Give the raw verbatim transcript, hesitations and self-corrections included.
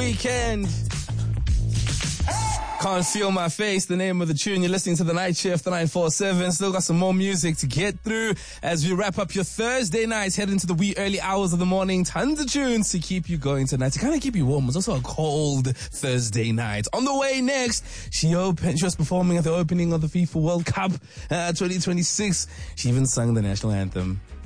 weekend. Can't Feel My Face, the name of the tune. You're listening to The Night Shift, the nine four seven. Still got some more music to get through as we wrap up your Thursday nights, head into the wee early hours of the morning. Tons of tunes to keep you going tonight, to kind of keep you warm. It's also a cold Thursday night. On the way next, she opened, she was performing at the opening of the FIFA World Cup uh, twenty twenty-six. She even sung the national anthem.